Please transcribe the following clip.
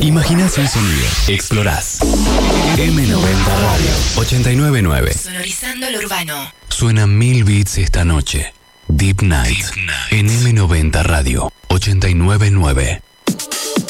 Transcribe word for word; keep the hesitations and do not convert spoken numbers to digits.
Imaginás un sonido, explorás. eme noventa Radio ochenta y nueve punto nueve. Sonorizando lo urbano. Suenan mil beats esta noche. Deep Night, Deep Night. En eme noventa Radio ochenta y nueve punto nueve.